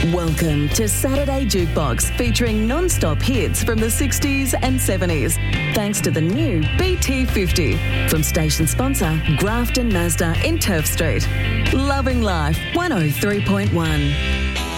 Welcome to Saturday Jukebox, featuring non-stop hits from the 60s and 70s. Thanks to the new BT50 from station sponsor Grafton Mazda in Turf Street. Loving Life 103.1.